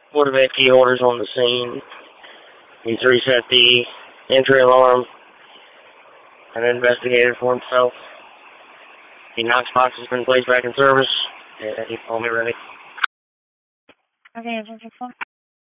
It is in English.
Quarterback key holders on the scene. He's reset the entry alarm and investigated for himself. The Knox box has been placed back in service. And he called me ready. Okay,